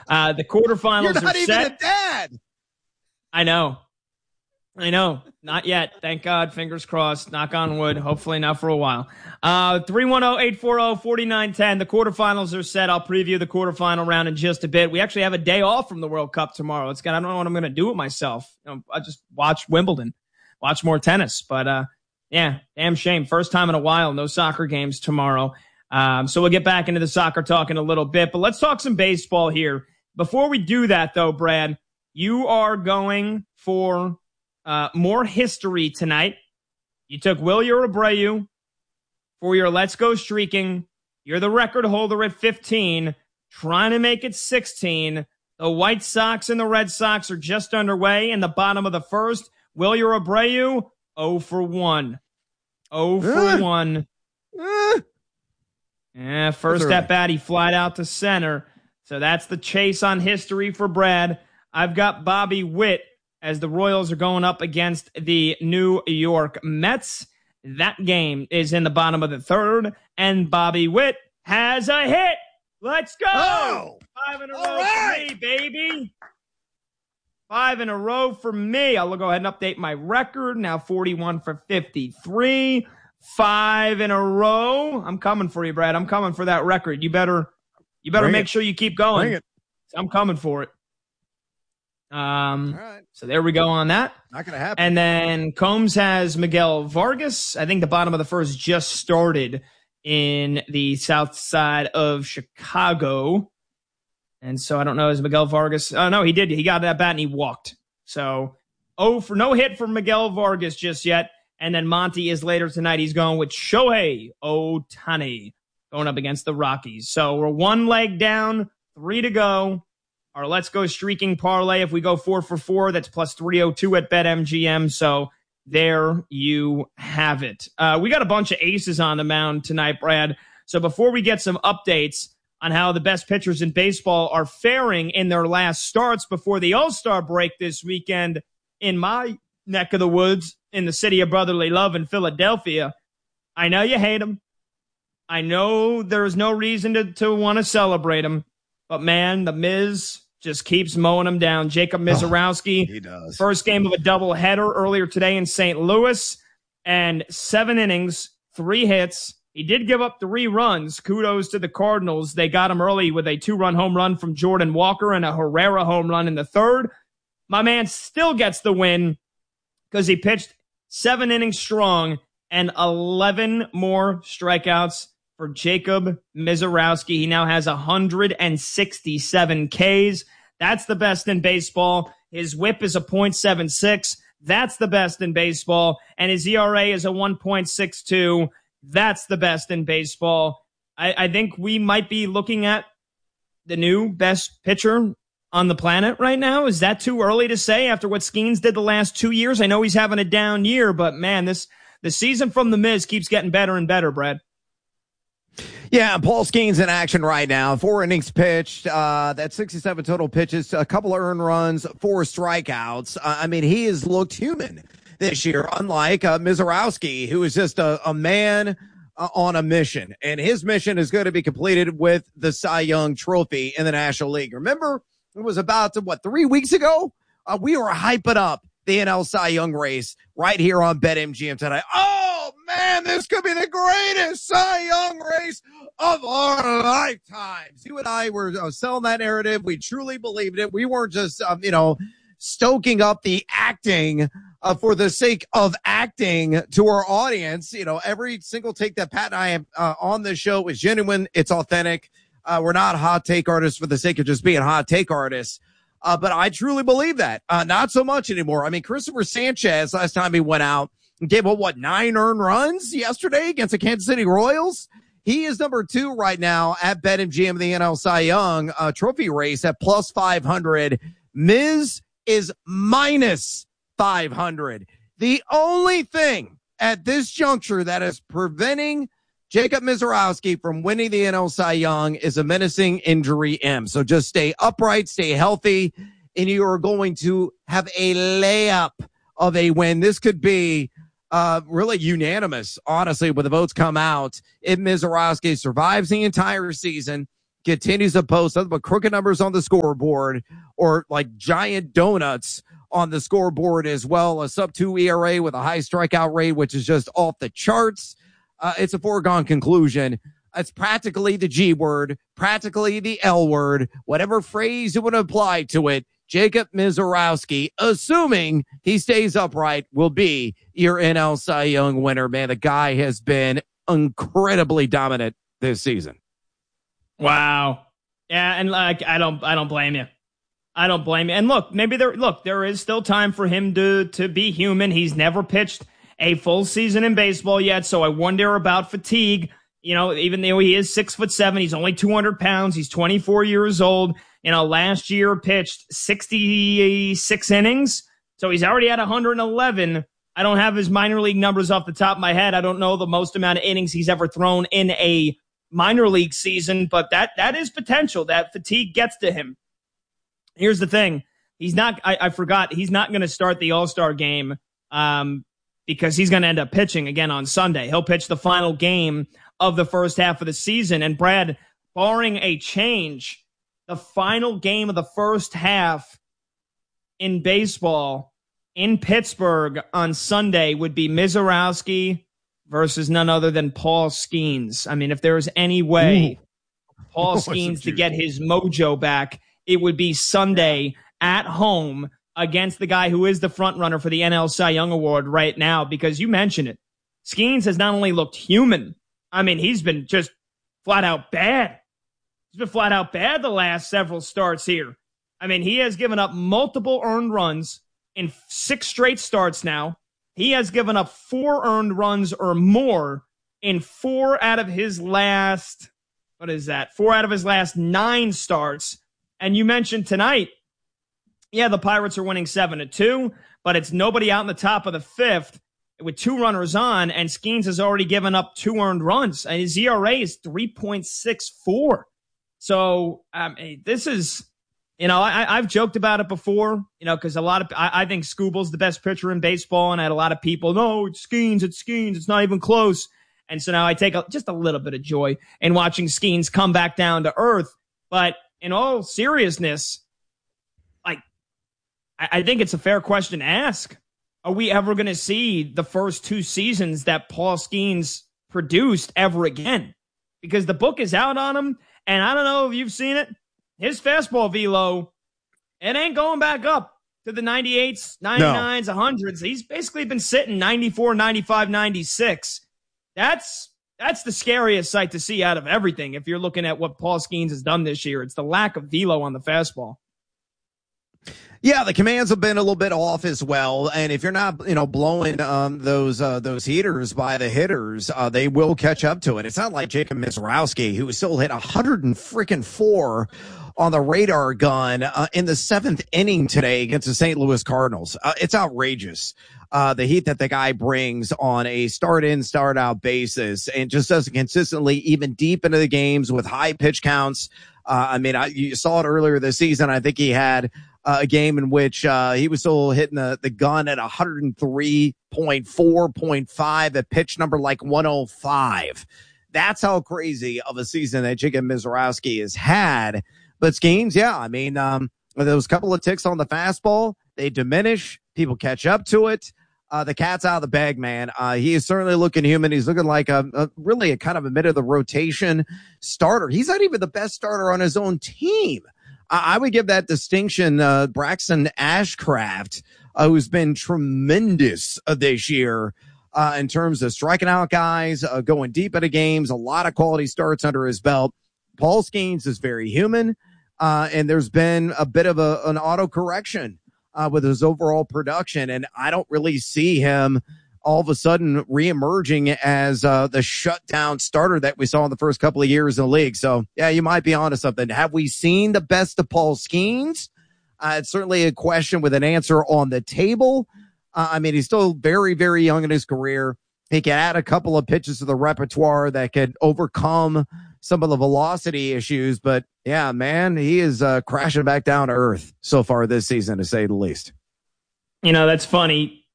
The quarterfinals You're not are even set. a dad. I know. Not yet. Thank God. Fingers crossed. Knock on wood. Hopefully not for a while. 310-840-4910. The quarterfinals are set. I'll preview the quarterfinal round in just a bit. We actually have a day off from the World Cup tomorrow. I don't know what I'm going to do with myself. I'll just watch Wimbledon, watch more tennis. But yeah, damn shame. First time in a while. No soccer games tomorrow. So we'll get back into the soccer talk in a little bit. But let's talk some baseball here. Before we do that, though, Brad, you are going for more history tonight. You took Wilyer Abreu for your Let's Go Streaking. You're the record holder at 15, trying to make it 16. The White Sox and the Red Sox are just underway in the bottom of the first. Wilyer Abreu, 0 for 1. 0 for 1. Yeah, first at bat, he flied out to center. So that's the chase on history for Brad. I've got Bobby Witt as the Royals are going up against the New York Mets. That game is in the bottom of the third, and Bobby Witt has a hit. Let's go! Oh, 5 in a row for me, baby. 5 in a row for me. I'll go ahead and update my record. Now 41 for 53. 5 in a row. I'm coming for you, Brad. I'm coming for that record. You better make sure you keep going. I'm coming for it. All right. So there we go on that. Not going to happen. And then Combs has Miguel Vargas. I think the bottom of the first just started in the south side of Chicago. And so I don't know, is Miguel Vargas? Oh, no, he did. He got that bat and he walked. So, no hit for Miguel Vargas just yet. And then Monty is later tonight. He's going with Shohei Ohtani going up against the Rockies. So we're one leg down, 3 to go. Our Let's Go Streaking parlay, if we go 4 for 4, that's plus 302 at BetMGM. So there you have it. We got a bunch of aces on the mound tonight, Brad. So before we get some updates on how the best pitchers in baseball are faring in their last starts before the All-Star break this weekend in my neck of the woods in the city of brotherly love in Philadelphia, I know you hate them. I know there's no reason to want to celebrate them. But, man, the Miz just keeps mowing him down. Jacob Mizorowski, he does. First game of a doubleheader earlier today in St. Louis, and 7 innings, 3 hits. He did give up 3 runs. Kudos to the Cardinals. They got him early with a 2-run home run from Jordan Walker and a Herrera home run in the third. My man still gets the win because he pitched 7 innings strong and 11 more strikeouts for Jacob Mizorowski. He now has 167 Ks. That's the best in baseball. His whip is a .76. That's the best in baseball. And his ERA is a 1.62. That's the best in baseball. I think we might be looking at the new best pitcher on the planet right now. Is that too early to say after what Skeens did the last 2 years? I know he's having a down year, but man, the season from the Miz keeps getting better and better, Brad. Yeah, Paul Skeens in action right now. 4 innings pitched. That's 67 total pitches, a couple of earned runs, 4 strikeouts. I mean, he has looked human this year, unlike Mizorowski, who is just a man on a mission. And his mission is going to be completed with the Cy Young Trophy in the National League. Remember, it was about, 3 weeks ago? We were hyping up the NL Cy Young race right here on BetMGM tonight. Oh, man, this could be the greatest Cy Young race of our lifetimes. You and I were selling that narrative. We truly believed it. We weren't just, stoking up the acting for the sake of acting to our audience. Every single take that Pat and I have on this show is genuine. It's authentic. We're not hot take artists for the sake of just being hot take artists. But I truly believe that. Not so much anymore. I mean, Christopher Sanchez, last time he went out, gave 9 earned runs yesterday against the Kansas City Royals. He is number 2 right now at BetMGM, the NL Cy Young trophy race at plus 500. Miz is minus 500. The only thing at this juncture that is preventing Jacob Mizorowski from winning the NL Cy Young is a menacing injury M. So just stay upright, stay healthy, and you are going to have a layup of a win. This could be really unanimous, honestly, when the votes come out. If Mizorowski survives the entire season, continues to post nothing but crooked numbers on the scoreboard, or like giant donuts on the scoreboard as well. A sub-2 ERA with a high strikeout rate, which is just off the charts. It's a foregone conclusion. It's practically the G word, practically the L word, whatever phrase you would apply to it. Jacob Misiorowski, assuming he stays upright, will be your NL Cy Young winner. Man, the guy has been incredibly dominant this season. Wow. Yeah, and like I don't blame you. I don't blame you. And look, maybe there is still time for him to be human. He's never pitched a full season in baseball yet, so I wonder about fatigue. You know, even though he is 6'7", he's only 200 pounds. He's 24 years old. You know, last year pitched 66 innings, so he's already at 111. I don't have his minor league numbers off the top of my head. I don't know the most amount of innings he's ever thrown in a minor league season, but that is potential. That fatigue gets to him. Here's the thing. He's not, I forgot, he's not going to start the All-Star game because he's going to end up pitching again on Sunday. He'll pitch the final game of the first half of the season. And Brad, barring a change, the final game of the first half in baseball in Pittsburgh on Sunday would be Misiorowski versus none other than Paul Skeens. I mean, if there is any way Paul Skeens to get his mojo back, it would be Sunday at home against the guy who is the front runner for the NL Cy Young Award right now, because you mentioned it. Skeens has not only looked human, I mean, he's been just flat out bad. He's been flat out bad the last several starts here. I mean, he has given up multiple earned runs in 6 straight starts now. He has given up 4 earned runs or more in 4 out of his last, 4 out of his last 9 starts. And you mentioned tonight, yeah, the Pirates are winning 7-2, but it's nobody out in the top of the 5th with 2 runners on, and Skeens has already given up 2 earned runs. And his ERA is 3.64. So this is, you know, I've joked about it before, you know, because I think Skubal's the best pitcher in baseball, and I had a lot of people, no, it's Skeens, it's not even close. And so now I take just a little bit of joy in watching Skeens come back down to earth. But in all seriousness, like, I think it's a fair question to ask. Are we ever going to see the first 2 seasons that Paul Skeens produced ever again? Because the book is out on him, and I don't know if you've seen it. His fastball velo, it ain't going back up to the 98s, 99s, 100s. He's basically been sitting 94, 95, 96. That's the scariest sight to see out of everything. If you're looking at what Paul Skeens has done this year, it's the lack of velo on the fastball. Yeah, the commands have been a little bit off as well, and if you're not, you know, blowing those heaters by the hitters, they will catch up to it. It's not like Jacob Misiorowski, who still hit 104 on the radar gun in the 7th inning today against the St. Louis Cardinals. It's outrageous. The heat that the guy brings on a start-in, start-out basis, and just does it consistently, even deep into the games with high pitch counts. I mean, you saw it earlier this season. I think he had a game in which he was still hitting the gun at 103.4.5 at pitch number like 105. That's how crazy of a season that Jacob Misiorowski has had. But Skeens, yeah, I mean, those couple of ticks on the fastball, they diminish. People catch up to it. The cat's out of the bag, man. He is certainly looking human. He's looking like really a kind of a mid of the rotation starter. He's not even the best starter on his own team. I would give that distinction, Braxton Ashcraft, who's been tremendous this year in terms of striking out guys, going deep into games, a lot of quality starts under his belt. Paul Skeens is very human, and there's been a bit of an auto correction with his overall production, and I don't really see him all of a sudden reemerging as the shutdown starter that we saw in the first couple of years in the league. So, yeah, you might be onto something. Have we seen the best of Paul Skeens? It's certainly a question with an answer on the table. I mean, he's still very, very young in his career. He can add a couple of pitches to the repertoire that could overcome some of the velocity issues. But, yeah, man, he is crashing back down to earth so far this season, to say the least. You know, that's funny.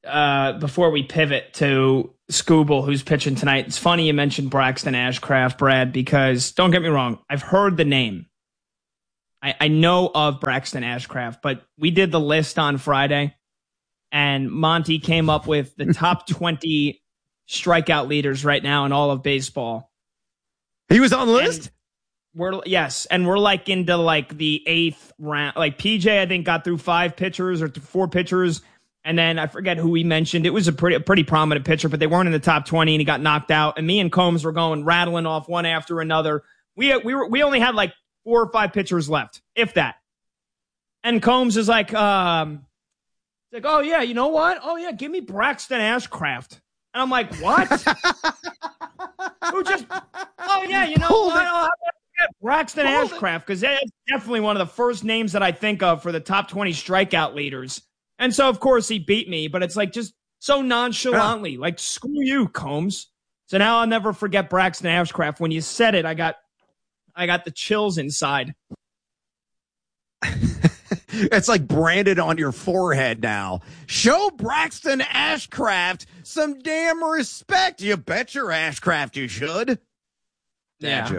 before we pivot to Skubal, who's pitching tonight, it's funny you mentioned Braxton Ashcraft, Brad, because don't get me wrong, I've heard the name. I know of Braxton Ashcraft, but we did the list on Friday, and Monty came up with the top 20 strikeout leaders right now in all of baseball. He was on the list? And we're like into like the 8th round. Like PJ, I think, got through 5 pitchers or 4 pitchers. And then I forget who he mentioned. It was a pretty prominent pitcher, but they weren't in the top 20 and he got knocked out. And me and Combs were going rattling off one after another. We only had like 4 or 5 pitchers left, if that. And Combs is like, oh yeah, you know what? Oh yeah, give me Braxton Ashcraft. And I'm like, what? Who just? Oh yeah, you know what? I'll get Braxton Ashcraft, because that's definitely one of the first names that I think of for the top 20 strikeout leaders. And so of course he beat me, but it's like just so nonchalantly, like screw you, Combs. So now I'll never forget Braxton Ashcraft. When you said it, I got the chills inside. It's like branded on your forehead now. Show Braxton Ashcraft some damn respect. You bet your Ashcraft you should. Yeah.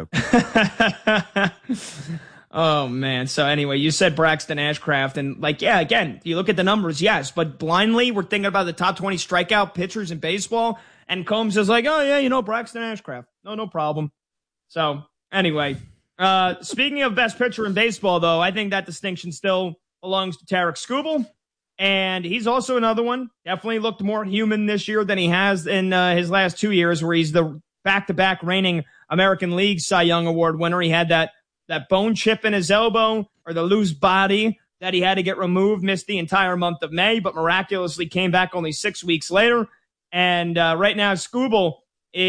Oh, man. So anyway, you said Braxton Ashcraft, and like, yeah, again, you look at the numbers, yes, but blindly we're thinking about the top 20 strikeout pitchers in baseball, and Combs is like, oh, yeah, you know, Braxton Ashcraft. No problem. So anyway, speaking of best pitcher in baseball, though, I think that distinction still belongs to Tarik Skubal, and he's also another one. Definitely looked more human this year than he has in his last 2 years, where he's the back-to-back reigning American League Cy Young Award winner. He had that bone chip in his elbow, or the loose body that he had to get removed, missed the entire month of May, but miraculously came back only 6 weeks later. And right now, Skubal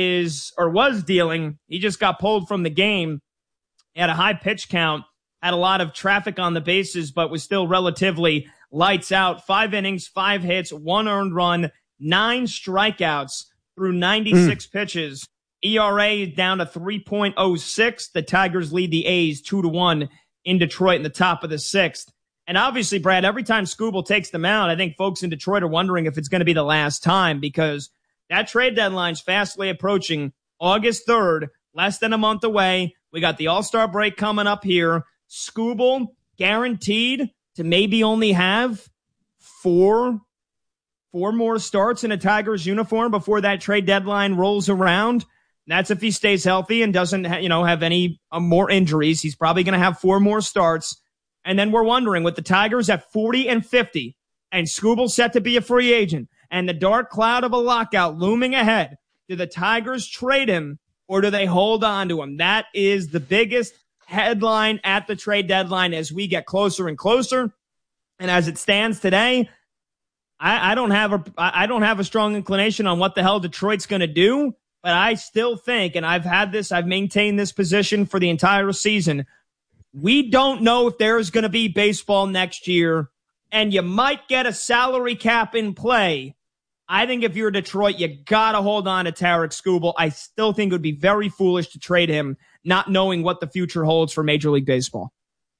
was dealing. He just got pulled from the game. He had a high pitch count, had a lot of traffic on the bases, but was still relatively lights out. 5 innings, 5 hits, 1 earned run, 9 strikeouts through 96 pitches. ERA down to 3.06. The Tigers lead the A's 2-1 in Detroit in the top of the 6th. And obviously, Brad, every time Skubal takes them out, I think folks in Detroit are wondering if it's going to be the last time, because that trade deadline's fastly approaching. August 3rd, less than a month away. We got the All-Star break coming up here. Skubal guaranteed to maybe only have four more starts in a Tigers uniform before that trade deadline rolls around. That's if he stays healthy and doesn't have any more injuries. He's probably going to have 4 more starts. And then we're wondering, with the Tigers at 40-50 and Skubal set to be a free agent and the dark cloud of a lockout looming ahead, do the Tigers trade him or do they hold on to him? That is the biggest headline at the trade deadline as we get closer and closer. And as it stands today, I don't have a strong inclination on what the hell Detroit's going to do. But I still think, and I've maintained this position for the entire season, we don't know if there's going to be baseball next year, and you might get a salary cap in play. I think if you're Detroit, you got to hold on to Tarik Skubal. I still think it would be very foolish to trade him, not knowing what the future holds for Major League Baseball.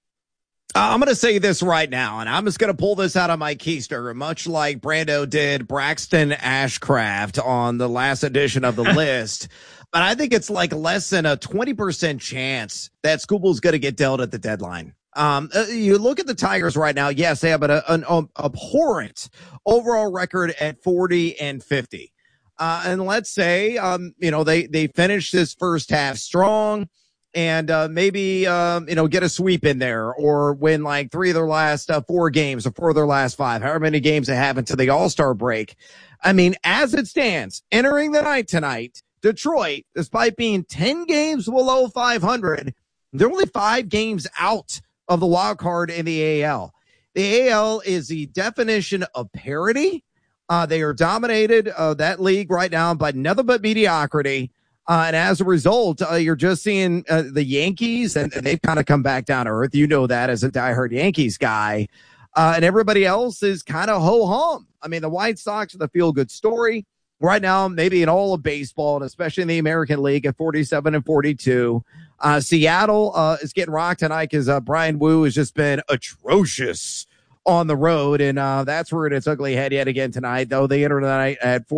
I'm going to say this right now, and I'm just going to pull this out of my keister, much like Brando did Braxton Ashcraft on the last edition of the list. But I think it's like less than a 20% chance that Skubal's going to get dealt at the deadline. You look at the Tigers right now. Yes, they have an abhorrent overall record at 40-50. And let's say, they finish this first half strong. And maybe get a sweep in there, or win like 3 of their last 4 games, or 4 of their last 5, however many games they have until the All-Star break. I mean, as it stands, entering the night tonight, Detroit, despite being 10 games below 500, they're only 5 games out of the wild card in the AL. The AL is the definition of parity. They are dominated, that league right now, by nothing but mediocrity. And as a result, you're just seeing the Yankees, and they've kind of come back down to earth. You know that as a diehard Yankees guy. And everybody else is kind of ho-hum. I mean, the White Sox are the feel-good story. Right now, maybe in all of baseball, and especially in the American League at 47-42. Seattle is getting rocked tonight because Brian Wu has just been atrocious on the road. And that's where it's ugly head yet again tonight, though they enter the night at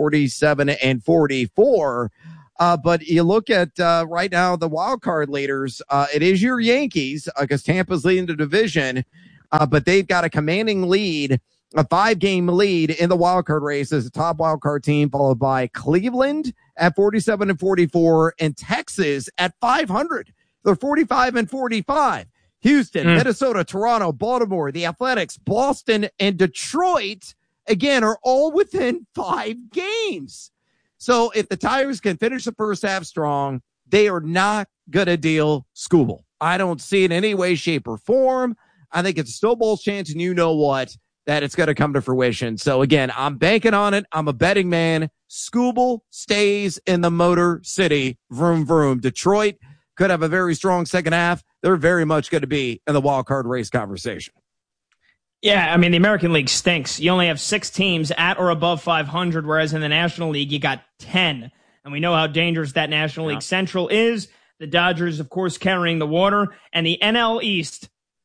47-44. But you look at right now, the wild card leaders, it is your Yankees because Tampa's leading the division, but they've got a commanding lead, a 5-game lead in the wild card race as a top wild card team, followed by Cleveland at 47-44 and Texas at 500. They're 45-45. Houston, Minnesota, Toronto, Baltimore, the Athletics, Boston, and Detroit, again, are all within 5 games. So if the Tigers can finish the first half strong, they are not going to deal Skubal. I don't see it in any way, shape, or form. I think it's a snowball's chance, and you know what, that it's going to come to fruition. So again, I'm banking on it. I'm a betting man. Skubal stays in the Motor City. Vroom, vroom. Detroit could have a very strong second half. They're very much going to be in the wild card race conversation. Yeah, I mean, the American League stinks. You only have 6 teams at or above 500, whereas in the National League, you got 10. And we know how dangerous that National League Central is. The Dodgers, of course, carrying the water. And the NL East,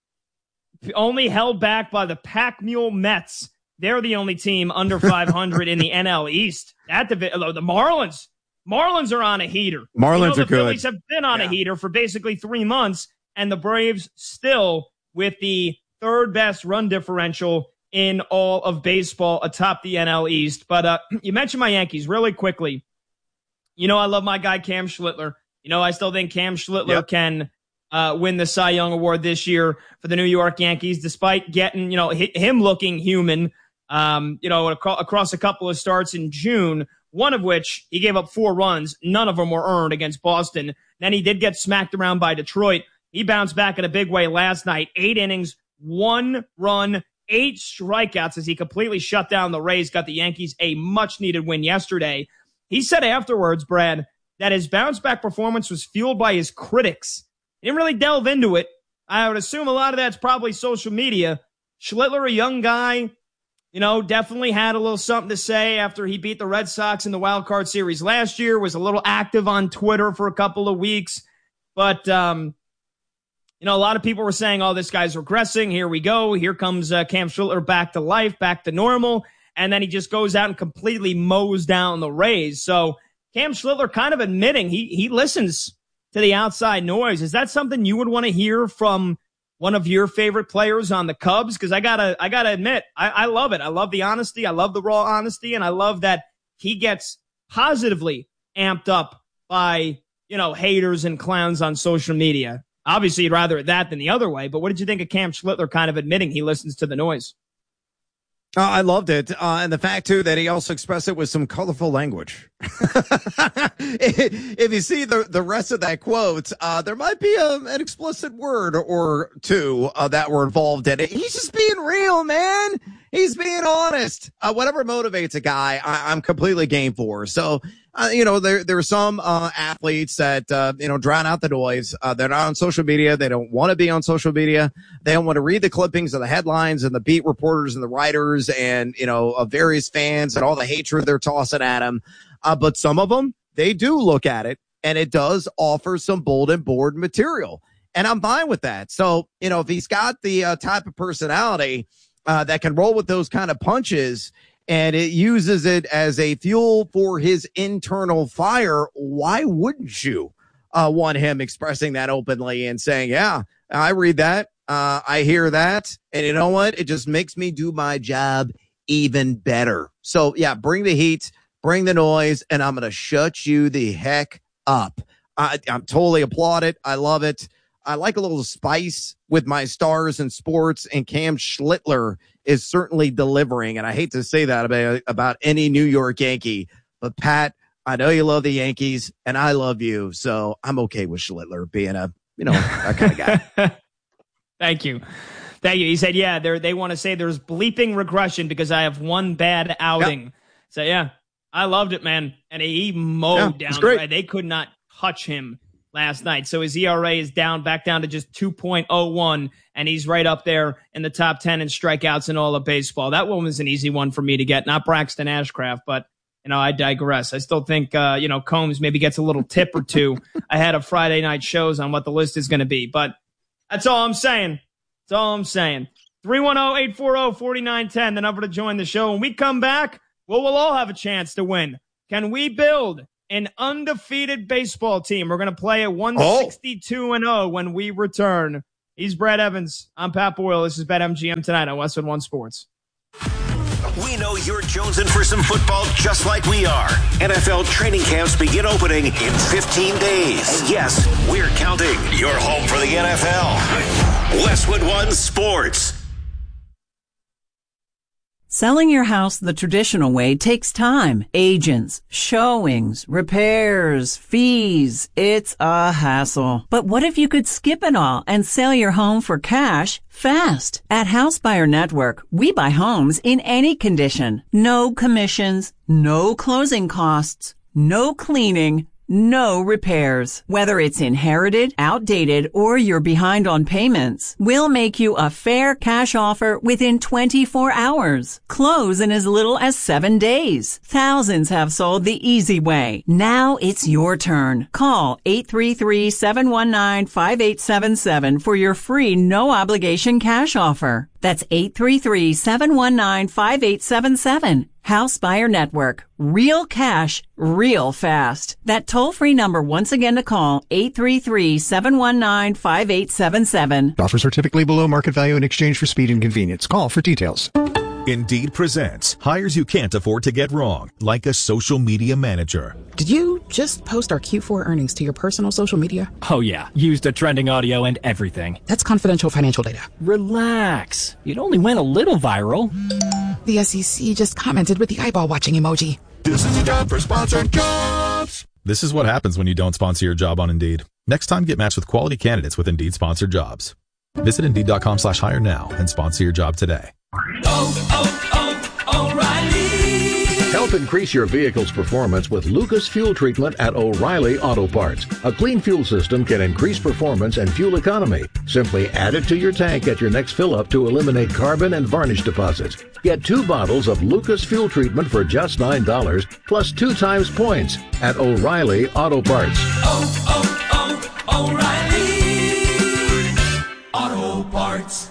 only held back by the Pack Mule Mets. They're the only team under 500 in the NL East. The Marlins. Marlins are on a heater. Marlins are the good. Phillies have been on a heater for basically 3 months, and the Braves still with the third best run differential in all of baseball atop the NL East. But you mentioned my Yankees really quickly. You know I love my guy Cam Schlittler. You know I still think Cam Schlittler can win the Cy Young Award this year for the New York Yankees, despite getting, him looking human, across a couple of starts in June, one of which he gave up 4 runs. None of them were earned against Boston. Then he did get smacked around by Detroit. He bounced back in a big way last night. 8 innings, 1 run, 8 strikeouts as he completely shut down the Rays, got the Yankees a much-needed win yesterday. He said afterwards, Brad, that his bounce-back performance was fueled by his critics. He didn't really delve into it. I would assume a lot of that's probably social media. Schlittler, a young guy, definitely had a little something to say after he beat the Red Sox in the wild card series last year, was a little active on Twitter for a couple of weeks. But, a lot of people were saying, oh, this guy's regressing. Here we go. Here comes Cam Schlittler back to life, back to normal. And then he just goes out and completely mows down the Rays. So Cam Schlittler kind of admitting he listens to the outside noise. Is that something you would want to hear from one of your favorite players on the Cubs? Because I gotta admit, I love it. I love the honesty. I love the raw honesty. And I love that he gets positively amped up by, haters and clowns on social media. Obviously, you'd rather that than the other way. But what did you think of Cam Schlittler kind of admitting he listens to the noise? I loved it. And the fact, too, that he also expressed it with some colorful language. If you see the rest of that quote, there might be an explicit word or two that were involved in it. He's just being real, man. He's being honest. Whatever motivates a guy, I'm completely game for. So, there are some athletes that, drown out the noise. They're not on social media. They don't want to be on social media. They don't want to read the clippings of the headlines and the beat reporters and the writers and, of various fans and all the hatred they're tossing at them. But some of them, they do look at it, and it does offer some bulletin board material. And I'm fine with that. So, if he's got the type of personality that can roll with those kind of punches, and it uses it as a fuel for his internal fire, why wouldn't you want him expressing that openly and saying, yeah, I read that, I hear that, and you know what? It just makes me do my job even better. So, yeah, bring the heat, bring the noise, and I'm going to shut you the heck up. I'm totally applaud it. I love it. I like a little spice with my stars in sports, and Cam Schlittler is certainly delivering. And I hate to say that about any New York Yankee, but Pat, I know you love the Yankees and I love you. So I'm okay with Schlittler being a kind of guy. Thank you. He said, yeah, they want to say there's bleeping regression because I have one bad outing. Yep. So yeah, I loved it, man. And he mowed down. Great. They could not touch him last night. So his ERA is back down to just 2.01, and he's right up there in the top 10 in strikeouts in all of baseball. That one was an easy one for me to get, not Braxton Ashcraft, but I digress. I still think, Combs maybe gets a little tip or two ahead of Friday night shows on what the list is going to be, but that's all I'm saying. 310-840-4910, the number to join the show. When we come back, we'll all have a chance to win. Can we build an undefeated baseball team? We're going to play at 162-0 when we return. He's Brad Evans. I'm Pat Boyle. This is BetMGM tonight on Westwood One Sports. We know you're jonesing for some football just like we are. NFL training camps begin opening in 15 days. And yes, we're counting. You're home for the NFL. Westwood One Sports. Selling your house the traditional way takes time. Agents, showings, repairs, fees. It's a hassle. But what if you could skip it all and sell your home for cash fast? At House Buyer Network, we buy homes in any condition. No commissions, no closing costs, no cleaning, no repairs. Whether it's inherited, outdated, or you're behind on payments, we'll make you a fair cash offer within 24 hours. Close in as little as 7 days. Thousands have sold the easy way. Now it's your turn. Call 833-719-5877 for your free no-obligation cash offer. That's 833-719-5877. House Buyer Network. Real cash, real fast. That toll-free number once again to call, 833-719-5877. Offers are typically below market value in exchange for speed and convenience. Call for details. Indeed presents hires you can't afford to get wrong, like a social media manager. Did you just post our Q4 earnings to your personal social media? Oh yeah, used a trending audio and everything. That's confidential financial data. Relax. It only went a little viral. The SEC just commented with the eyeball watching emoji. This is a job for sponsored jobs. This is what happens when you don't sponsor your job on Indeed. Next time, get matched with quality candidates with Indeed sponsored jobs. Visit Indeed.com/hire now and sponsor your job today. O'Reilly. Help increase your vehicle's performance with Lucas Fuel Treatment at O'Reilly Auto Parts. A clean fuel system can increase performance and fuel economy. Simply add it to your tank at your next fill-up to eliminate carbon and varnish deposits. Get 2 bottles of Lucas Fuel Treatment for just $9 plus 2 times points at O'Reilly Auto Parts. O'Reilly Auto Parts.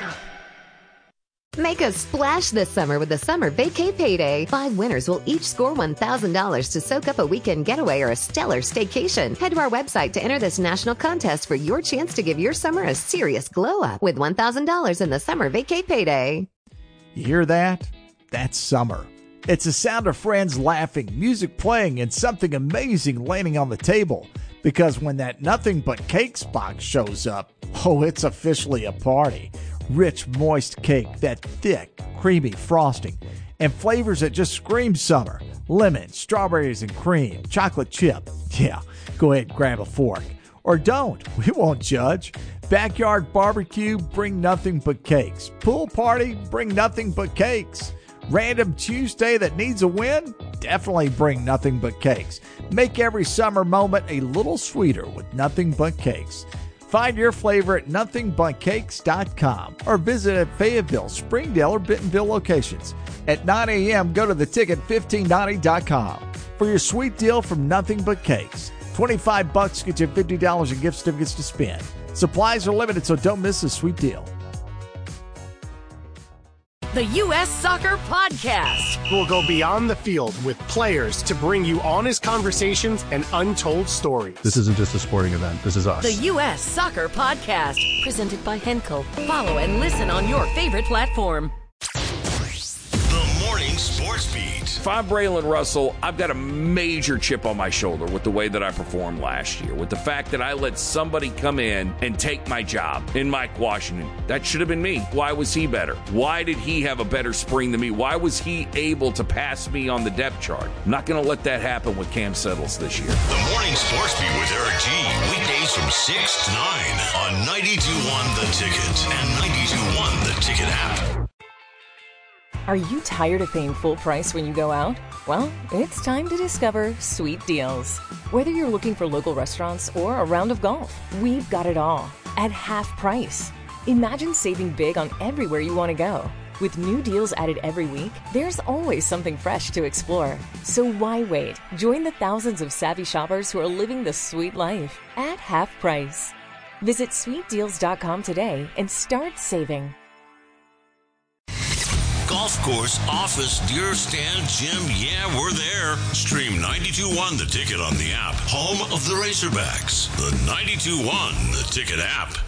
Make a splash this summer with the Summer Vacay Payday. 5 winners will each score $1,000 to soak up a weekend getaway or a stellar staycation. Head to our website to enter this national contest for your chance to give your summer a serious glow up with $1,000 in the Summer Vacay Payday. You hear that? That's summer. It's the sound of friends laughing, music playing, and something amazing landing on the table. Because when that Nothing But Cakes box shows up, oh, it's officially a party. Rich, moist cake, that thick, creamy frosting, and flavors that just scream summer. Lemon, strawberries and cream, chocolate chip. Yeah, go ahead and grab a fork. Or don't, we won't judge. Backyard barbecue, bring nothing but cakes. Pool party, bring nothing but cakes. Random Tuesday that needs a win? Definitely bring nothing but cakes. Make every summer moment a little sweeter with Nothing But Cakes. Find your flavor at nothingbutcakes.com or visit at Fayetteville, Springdale, or Bentonville locations. At 9 a.m., go to theticket1590.com for your sweet deal from Nothing But Cakes. $25 gets you $50 in gift certificates to spend. Supplies are limited, so don't miss this sweet deal. The U.S. Soccer Podcast. We'll go beyond the field with players to bring you honest conversations and untold stories. This isn't just a sporting event. This is us. The U.S. Soccer Podcast. Presented by Henkel. Follow and listen on your favorite platform. The Morning Sports Beat. If I'm Braylon Russell, I've got a major chip on my shoulder with the way that I performed last year, with the fact that I let somebody come in and take my job in Mike Washington. That should have been me. Why was he better? Why did he have a better spring than me? Why was he able to pass me on the depth chart? I'm not going to let that happen with Cam Settles this year. The Morning Sports Beat with Eric G. Weekdays from 6 to 9 on 92.1 The Ticket and 92.1 The Ticket app. Are you tired of paying full price when you go out? Well, it's time to discover Sweet Deals. Whether you're looking for local restaurants or a round of golf, we've got it all at half price. Imagine saving big on everywhere you want to go. With new deals added every week, there's always something fresh to explore. So why wait? Join the thousands of savvy shoppers who are living the sweet life at half price. Visit sweetdeals.com today and start saving. golf course, office, deer stand, gym. Yeah, we're there. Stream 92.1 The Ticket on the app. Home of the Racerbacks. The 92.1 The Ticket app.